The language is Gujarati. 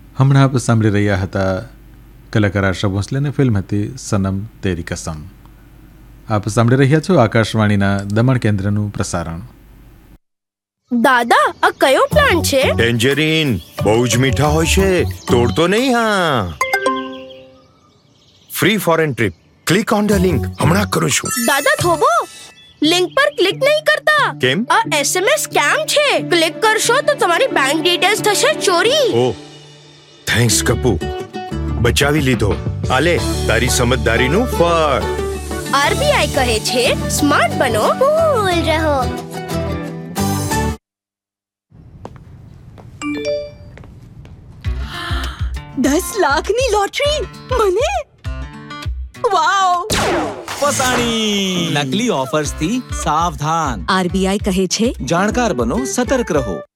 હમણાં આપ સાંભળી રહ્યા હતા કલાકાર આશા ભોંસલેની ફિલ્મ હતી સનમ તેરી કસમ. આપ સાંભળી રહ્યા છો આકાશવાણીના દમણ કેન્દ્રનું પ્રસારણ. દાદા, આ કયો પ્લાન્ટ છે? ટેન્જરીન. બહુ જ મીઠા હોય છે, તોડતો નહીં. હા, free foreign trip. Click on the link. હમણાં કરું છું. દાદા થોભો, લિંક પર ક્લિક નહીં કરતા. કેમ? આ એસએમએસ સ્કેમ છે. ક્લિક કરશો તો તમારી બેંક ડિટેલ્સ થશે ચોરી. ઓ, થેન્ક્સ કપૂ, બચાવી લીધો. આલે તારી સમજદારીનું ફળ. આરબીઆઈ કહે છે, સ્માર્ટ બનો, કૂલ રહો. ₹10 લાખની લોટરી મને. વાવ! ફસાણી. નકલી ઓફર્સ થી સાવધાન. આરબીઆઈ કહે છે, જાણકાર બનો, સતર્ક રહો.